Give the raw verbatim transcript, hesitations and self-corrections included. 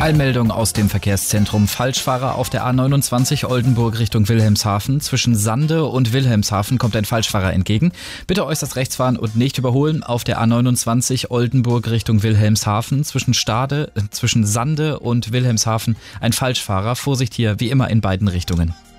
Eilmeldung aus dem Verkehrszentrum. Falschfahrer auf der A neunundzwanzig Oldenburg Richtung Wilhelmshaven. Zwischen Sande und Wilhelmshaven kommt ein Falschfahrer entgegen. Bitte äußerst rechts fahren und nicht überholen. Auf der A neunundzwanzig Oldenburg Richtung Wilhelmshaven. Zwischen Stade, äh, zwischen Sande und Wilhelmshaven ein Falschfahrer. Vorsicht hier wie immer in beiden Richtungen.